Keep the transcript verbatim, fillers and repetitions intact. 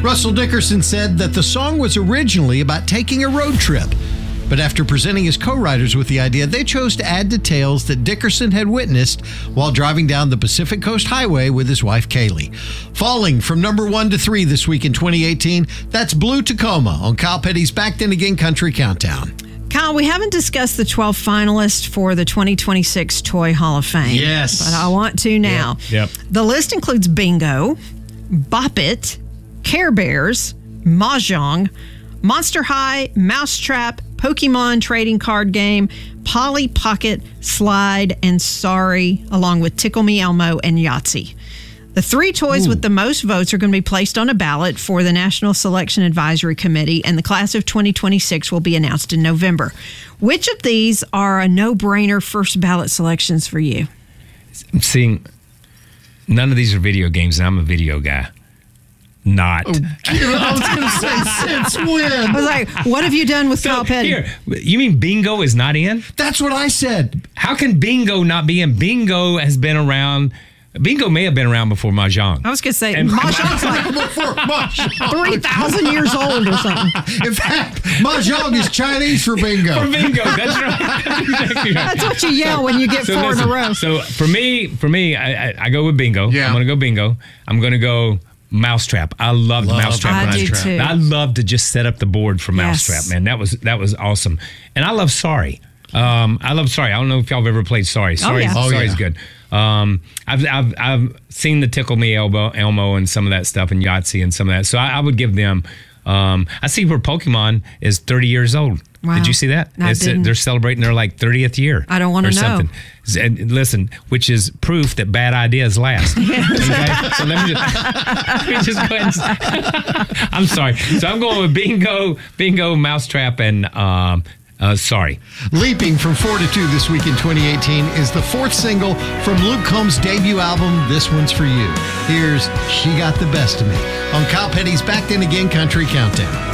Russell Dickerson said that the song was originally about taking a road trip. But after presenting his co-writers with the idea, they chose to add details that Dickerson had witnessed while driving down the Pacific Coast Highway with his wife, Kaylee. Falling from number one to three this week in twenty eighteen, that's Blue Tacoma on Kyle Petty's Back Then Again Country Countdown. Kyle, we haven't discussed the twelve finalists for the twenty twenty-six Toy Hall of Fame. Yes. But I want to now. Yep. Yep. The list includes Bingo, Bop It, Care Bears, Mahjong, Monster High, Mousetrap, Pokemon Trading Card Game, Polly Pocket, Slide, and Sorry, along with Tickle Me Elmo and Yahtzee. The three toys Ooh. with the most votes are going to be placed on a ballot for the National Selection Advisory Committee, and the class of twenty twenty-six will be announced in November. Which of these are a no-brainer first ballot selections for you? I'm seeing none of these are video games, and I'm a video guy. Not. Oh, I was going to say, since when? I was like, what have you done with so, Kyle Petty? Here, you mean Bingo is not in? That's what I said. How can Bingo not be in? Bingo has been around. Bingo may have been around before Mahjong. I was going to say, And- Mahjong's like Before Mahjong. three thousand years old or something. In fact, Mahjong is Chinese for bingo. For Bingo, that's right. That's exactly right. That's what you yell when you get So four listen, in a row. So for me, for me, I, I, I go with Bingo. Yeah. I'm going to go Bingo. I'm going to go Mousetrap. I loved Love Mousetrap. I when do was- too. I loved to just set up the board for Yes. Mousetrap, man. That was that was awesome. And I love Sorry. Um, I love Sorry. I don't know if y'all have ever played Sorry. Sorry, yeah. Oh, Sorry's yeah. good. Um, I've, I've I've seen the Tickle Me Elmo, Elmo and some of that stuff, and Yahtzee and some of that. So I, I would give them. Um, I see where Pokemon is thirty years old. Wow. Did you see that? I It's, didn't. They're celebrating their like thirtieth year. I don't wanna or know. something. And listen, which is proof that bad ideas last. Okay? So let me just, let me just go ahead and, I'm sorry. So I'm going with Bingo, Bingo, Mousetrap, and um, uh, Sorry. Leaping from four to two this week in twenty eighteen is the fourth single from Luke Combs' debut album, This One's For You. Here's She Got the Best of Me on Kyle Petty's Back Then Again Country Countdown.